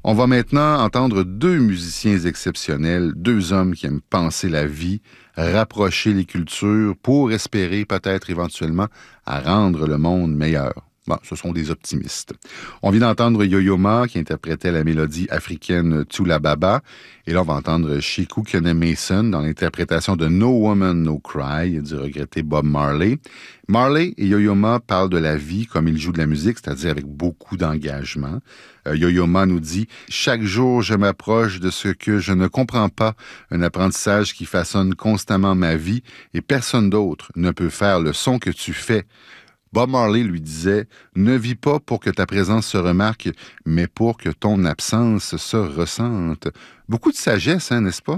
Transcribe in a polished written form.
On va maintenant entendre deux musiciens exceptionnels, deux hommes qui aiment penser la vie, rapprocher les cultures pour espérer peut-être éventuellement à rendre le monde meilleur. Bon, ce sont des optimistes. On vient d'entendre Yo-Yo Ma qui interprétait la mélodie africaine Tula Baba. Et là, on va entendre Sheku Kene Mason dans l'interprétation de No Woman, No Cry du regretté Bob Marley. Marley et Yo-Yo Ma parlent de la vie comme ils jouent de la musique, c'est-à-dire avec beaucoup d'engagement. Yo-Yo Ma nous dit « Chaque jour, je m'approche de ce que je ne comprends pas, un apprentissage qui façonne constamment ma vie et personne d'autre ne peut faire le son que tu fais. » Bob Marley lui disait « Ne vis pas pour que ta présence se remarque, mais pour que ton absence se ressente. » Beaucoup de sagesse, hein, n'est-ce pas?